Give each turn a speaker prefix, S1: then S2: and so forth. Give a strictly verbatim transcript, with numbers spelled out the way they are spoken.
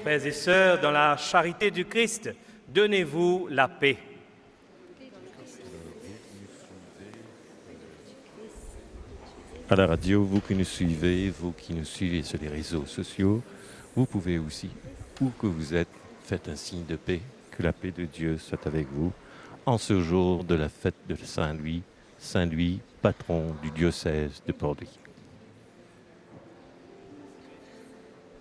S1: Frères et sœurs, dans la charité du Christ, donnez-vous la paix.
S2: À la radio, vous qui nous suivez, vous qui nous suivez sur les réseaux sociaux, vous pouvez aussi, où que vous êtes, faites un signe de paix, que la paix de Dieu soit avec vous, en ce jour de la fête de Saint-Louis, Saint-Louis, patron du diocèse de Port-de-Guy.